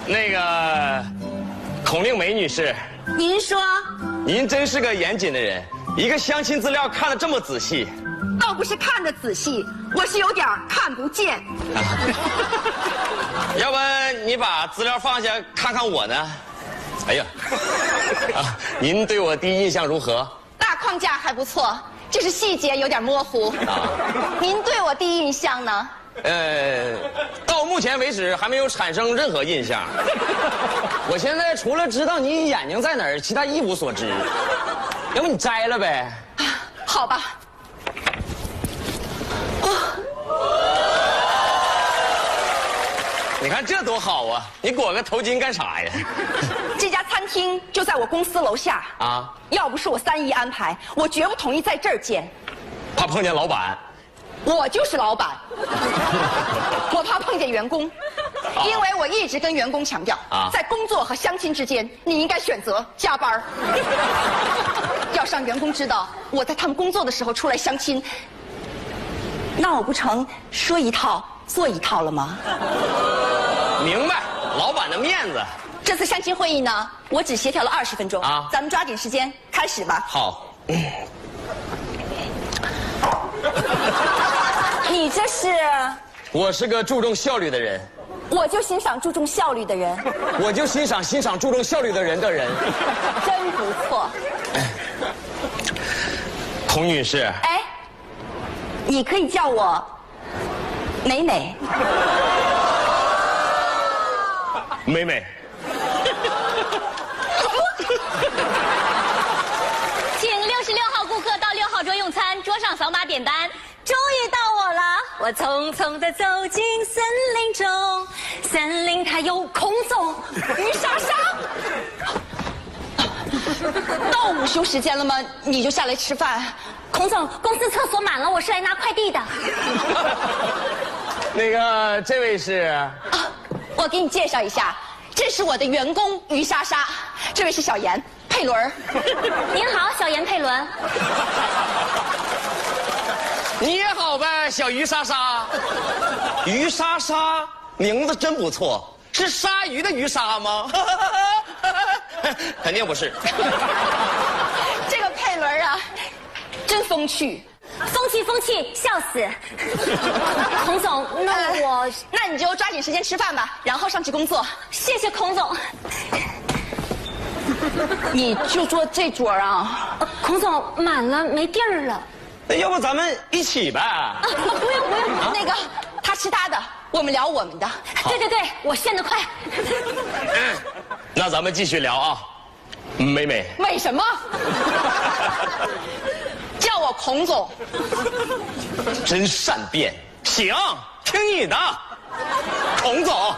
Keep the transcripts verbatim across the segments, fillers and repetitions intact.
那个孔令梅女士， 您说， 您真是个严谨的人，一个相亲资料看得这么仔细。 倒不是看得仔细，我是有点看不见。 啊、要不你把资料放下，看看我呢？哎呀，啊，您对我第一印象如何？ 大框架还不错，就是细节有点模糊。啊，您对我第一印象呢？ 呃，到目前为止还没有产生任何印象。我现在除了知道你眼睛在哪儿，其他一无所知。要不你摘了呗？ 啊，好吧。 你看这多好啊！你裹个头巾干啥呀？ 这家餐厅就在我公司楼下啊！要不是我三姨安排，我绝不同意在这儿见。 怕碰见老板？ 我就是老板。我怕碰见员工，因为我一直跟员工强调，啊，在工作和相亲之间，你应该选择加班。要是让员工知道我在他们工作的时候出来相亲，那我不成说一套做一套了吗？ 明白，老板的面子。 这次相亲会议呢，我只协调了二十分钟啊，咱们抓紧时间开始吧。 好。 你这是？ 我是个注重效率的人。 我就欣赏注重效率的人。 我就欣赏欣赏注重效率的人的人。 真不错。 孔女士。 哎，你可以叫我美美。 美美。 请六十六号顾客到六号桌用餐，桌上扫码点单。终于到我了，我匆匆地走进森林中，森林它有空总、于莎莎。 到午休时间了吗？你就下来吃饭？ 孔总，公司厕所满了，我是来拿快递的。 那个，这位是？啊， 我给你介绍一下，这是我的员工于莎莎，这位是小严佩伦。 您好，小严佩伦。 你也好呗，小鱼莎莎。鱼莎莎名字真不错，是鲨鱼的鱼莎吗？肯定不是。 这个佩伦啊，真风趣。 风趣风趣，笑死！孔总，那我、呃…… 那你就抓紧时间吃饭吧，然后上去工作。 谢谢孔总。 你就坐这桌啊？ 呃、孔总，满了，没地儿了。 那要不咱们一起呗？啊， 不用不用，啊、那个他吃他的，我们聊我们的。 对对对，我炫得快。 嗯，那咱们继续聊啊，美美。 美什么？叫我孔总。 真善变，行，听你的，孔总。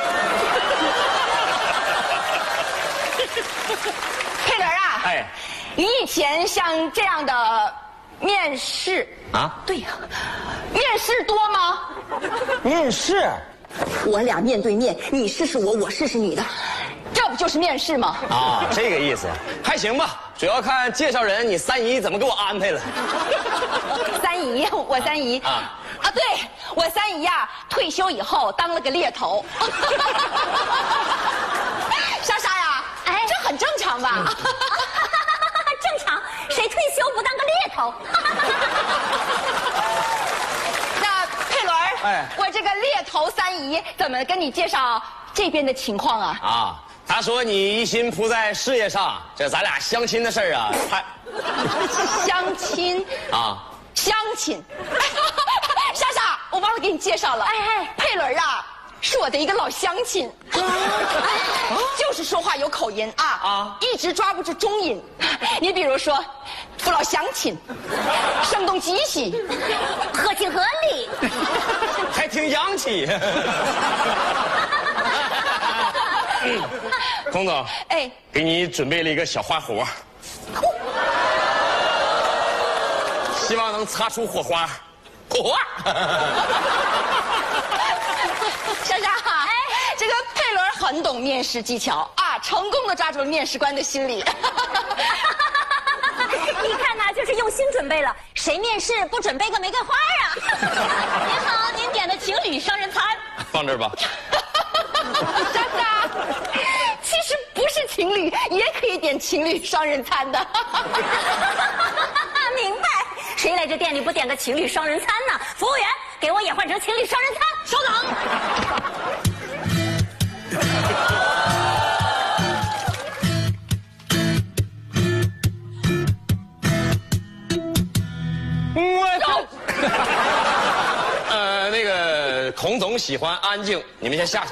佩伦啊，哎，你以前像这样的面试啊？对呀，面试多吗？ 面试， 我俩面对面，你试试我，我试试你的，这不就是面试吗？ 啊，这个意思，还行吧。主要看介绍人你三姨怎么给我安排了。 三姨，我三姨啊啊，对我三姨呀、啊，退休以后当了个猎头。莎莎呀，哎，这很正常吧？ 嗯、正常，谁退休不当个猎头？ 那佩伦，哎，我这个猎头三姨怎么跟你介绍这边的情况啊？啊。 他说你一心扑在事业上，这咱俩相亲的事儿啊，他相亲啊，相亲。莎莎，我忘了给你介绍了，哎哎，佩伦啊，是我的一个老乡亲，就是说话有口音啊啊，一直抓不住中音。你比如说，父老乡亲，声动极其， 合情合理， 还挺洋气。嗯，孔总，哎，给你准备了一个小花活，希望能擦出火花。火花。 莎莎，哎，这个佩伦很懂面试技巧啊，成功的抓住了面试官的心理。 一看呐，就是用心准备了。谁面试不准备个玫瑰花啊？您好，您点的情侣双人餐。 放这儿吧。 莎莎。 情侣也可以点情侣双人餐的。 明白。谁来这店里不点个情侣双人餐呢？服务员，给我也换成情侣双人餐。稍等。我走。呃，那个孔总喜欢安静，你们先下去。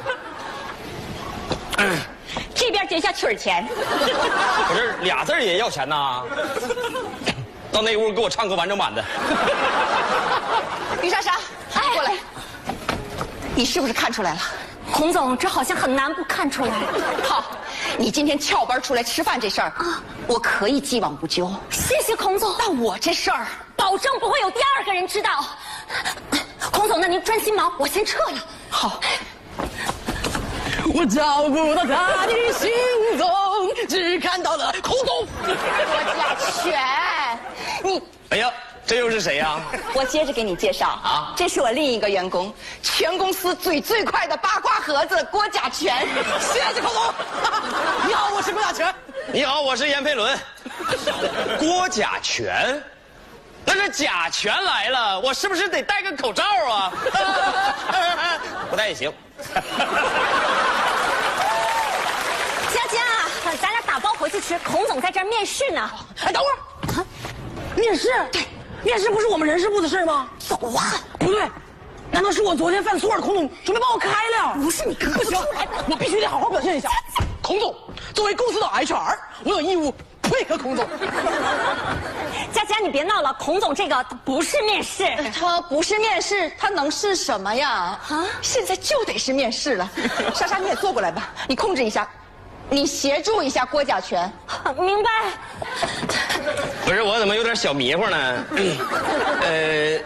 这边结下曲儿钱。 不是俩字儿也要钱呐？到那屋给我唱歌完整版的。 于莎莎，哎，过来，你是不是看出来了？ 孔总，这好像很难不看出来。 好，你今天翘班出来吃饭这事儿啊，我可以既往不咎。 谢谢孔总。 但我这事儿， 保证不会有第二个人知道。孔总，那您专心忙，我先撤了。 好。 我找不到他的行踪，只看到了孔总。 郭家全，你哎呀，这又是谁呀？ 我接着给你介绍啊，这是我另一个员工，全公司嘴最快的八卦盒子郭甲全。 谢谢孔总。你好，我是郭甲全。 你好，我是闫佩伦。郭甲全，那这甲醛来了，我是不是得戴个口罩啊？不戴也行。 佳佳，咱俩打包回去吃。孔总在这儿面试呢。 哎，等会儿，啊，面试？对，面试不是我们人事部的事吗？ 走啊！ 不对，难道是我昨天犯错了？孔总准备把我开了？ 不是你看不行，我必须得好好表现一下。孔总，作为公司的 H R， 我有义务配合孔总。 佳佳，你别闹了，孔总这个不是面试， 他不是面试，他能是什么呀？啊，现在就得是面试了。莎莎，你也坐过来吧，你控制一下，你协助一下郭甲全。 明白。 不是，我怎么有点小迷糊呢？嗯、呃，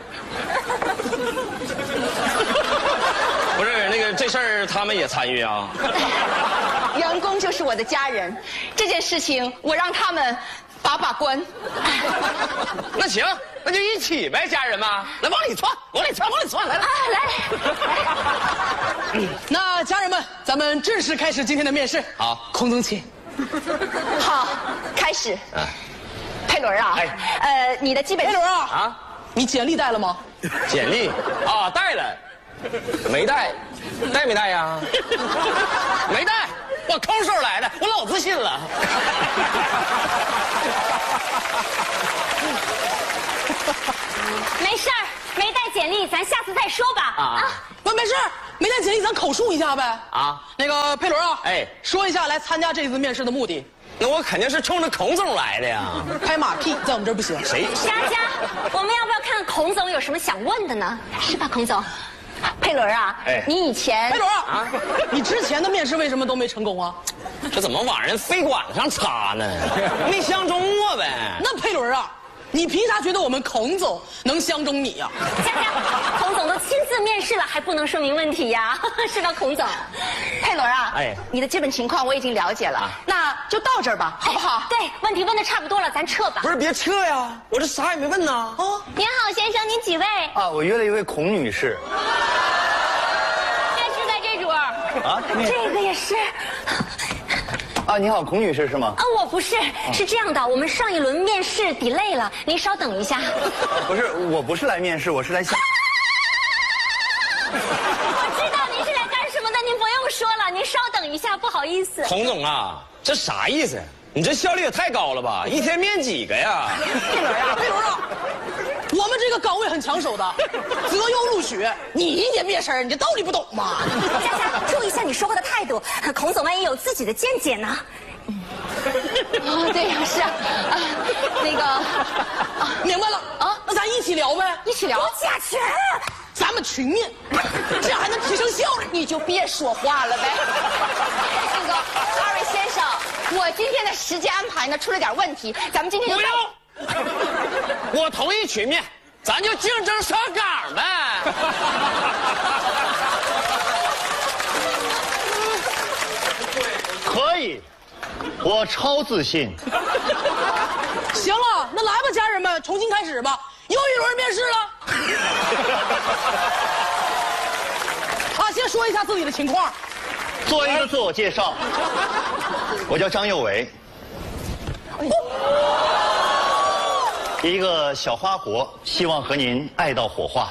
不是那个这事儿他们也参与啊？ 员工就是我的家人，这件事情我让他们把把关。 那行，那就一起呗，家人们，来往里窜，往里窜，往里窜，来来、啊、 来。那家人们，咱们正式开始今天的面试。 好， 孔总请。 好，开始。啊，佩伦啊， 哎， 呃，你的基本佩伦啊， 啊， 你简历带了吗？ 简历啊，带了，没带，带没带呀？没带。我空手来的，我老自信了。 没事儿，没带简历，咱下次再说吧。啊啊， 不，没事，没带简历，咱口述一下呗。 啊， 那个佩伦啊， 哎， 说一下来参加这次面试的目的。 那我肯定是冲着孔总来的呀。 拍马屁在我们这儿不行。 谁？ 佳佳，我们要不要看看孔总有什么想问的呢？是吧，孔总？ 佩伦啊，哎，你以前佩伦啊，你之前的面试为什么都没成功啊？ 这怎么往人飞管子上插呢？没相中我呗。 那佩伦啊，你凭啥觉得我们孔总能相中你呀？ 佳佳，孔总都亲自面试了，还不能说明问题呀？是吧，孔总？ 佩伦啊，哎，你的基本情况我已经了解了，啊、那就到这儿吧，好不好？ 对，问题问的差不多了，咱撤吧。 不是，别撤呀，我这啥也没问呢。啊， 您好，先生，您几位？ 啊，我约了一位孔女士。 面试在这桌。 啊， 这个也是。 啊，你好，孔女士是吗？ 啊，我不是，是这样的，我们上一轮面试 delay 了，您稍等一下。 不是，我不是来面试，我是来想。 我知道您是来干什么的，您不用说了，您稍等一下，不好意思。 孔总啊，这啥意思？你这效率也太高了吧？一天面几个呀？ 佩伦啊，佩伦啊，我们这个岗位很抢手的，择优录取。你一点面试，你这道理不懂吗？ 佳佳，注意一下你说话的态度，孔总万一有自己的见解呢？ 啊，对呀，是啊，啊那个， 啊，明白了啊，那咱一起聊呗， 一起聊。 郭甲全， 咱们群面，这样还能提升效率。 你就别说话了呗。那个，二位先生，我今天的时间安排呢出了点问题，咱们今天就不用。我同意群面，咱就竞争上岗呗。 可以，我超自信。 行了，那来吧，家人们，重新开始吧，又一轮面试了。啊，先说一下自己的情况。 做一个自我介绍，我叫张佑维，一个小花活，希望和您爱到火化。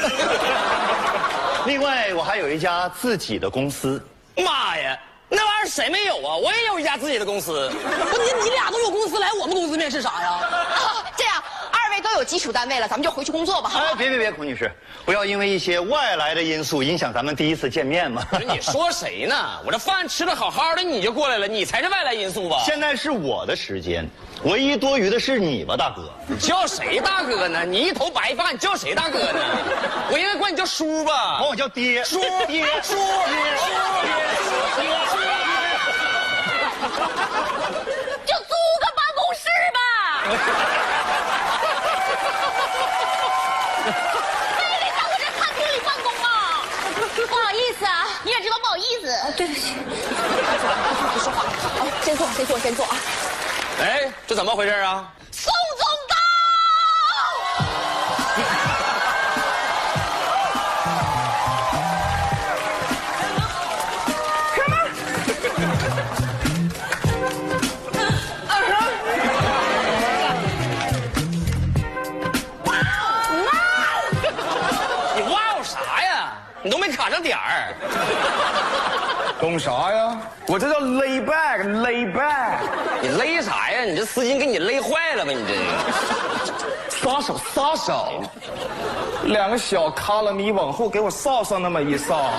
另外，我还有一家自己的公司。 妈呀，那玩意儿谁没有啊？我也有一家自己的公司。 不，你你俩都有公司，来我们公司面试啥呀？ 啊，这样二位都有基础单位了，咱们就回去工作吧。 哎，别别别，孔女士，不要因为一些外来的因素影响咱们第一次见面嘛。 你说谁呢？我这饭吃的好好的，你就过来了，你才是外来因素吧？ 现在是我的时间，唯一多余的是你吧，大哥。 你叫谁大哥呢？你一头白发，你叫谁大哥呢？我应该管你叫叔吧？ 管我叫爹。 叔， 爹， 叔， 爹，爹，爹， 就租个办公室吧。非得在我这餐厅里办公吗？不好意思啊，你也知道不好意思。 对不起，别说话，好，先坐，先坐，先坐啊。 哎，这怎么回事啊？ 宋总到。 你哇哦啥呀？你都没卡上点儿。 懂啥呀？我这叫 lay back，lay back。 你勒啥呀？你这丝巾给你勒坏了吧？你这撒手，撒手！两个小卡了，你往后给我扫扫那么一扫。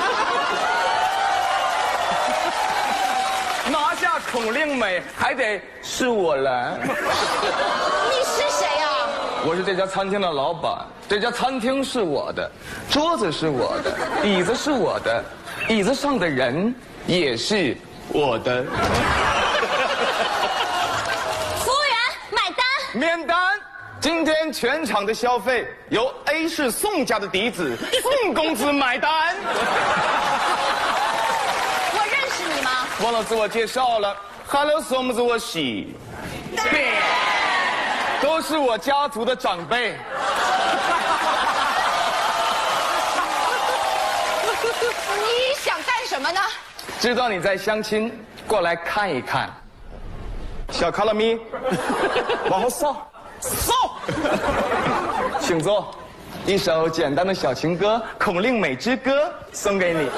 拿下孔令美，还得是我来。 你是谁呀？ 我是这家餐厅的老板，这家餐厅是我的，桌子是我的，椅子是我的，椅子上的人也是我的。 服务员，买单。 免单。今天全场的消费由 A 市宋家的嫡子宋公子买单。 我认识你吗？ 忘了自我介绍了 ，Hello， 宋子我是，都是我家族的长辈。 你想干什么呢？ 知道你在相亲，过来看一看。小卡拉咪，往后扫，扫，请坐。一首简单的小情歌《孔令美之歌》送给你。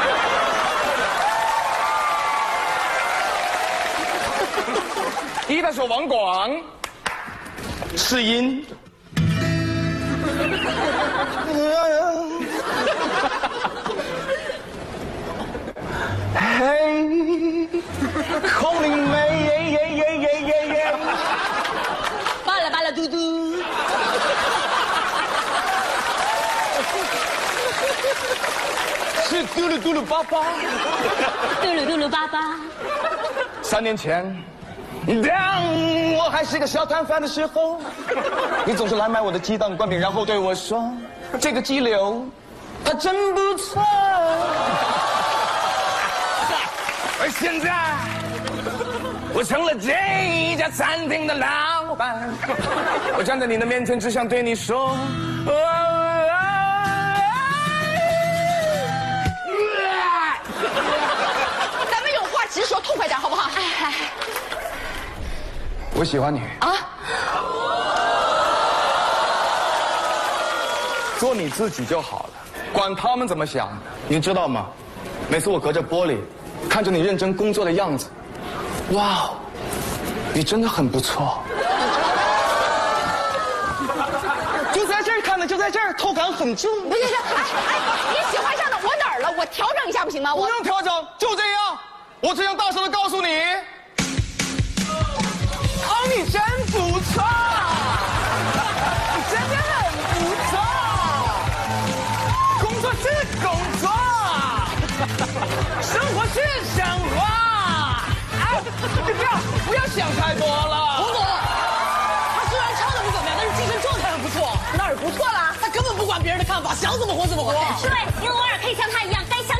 一，他说王广，是因。嘿，孔令美耶耶耶耶耶耶， 巴拉巴拉嘟嘟。 是嘟噜嘟噜巴巴， 嘟噜嘟噜巴巴。 三年前，当我还是个小摊贩的时候，你总是来买我的鸡蛋灌饼，然后对我说：“这个鸡柳，它真不错。”而现在，我成了这一家餐厅的老板，我站在你的面前，只想对你说。 咱们有话直说，痛快点好不好？哎哎， 我喜欢你啊！ 做你自己就好了，管他们怎么想。你知道吗？每次我隔着玻璃看着你认真工作的样子，哇，你真的很不错。就在这儿看的，就在这儿，透感很重。 不是，哎哎，你喜欢上的我哪儿了？我调整一下不行吗？我不用调整，就这样。我只想大声的告诉你，啊，你真不错，你真的很不错，工作是工作，生活是生活。哎，你不要不要想太多了。 洪总，他虽然唱的不怎么样，但是精神状态很不错。 哪儿不错啦？ 他根本不管别人的看法，想怎么活怎么活。 对，你偶尔可以像他一样，该笑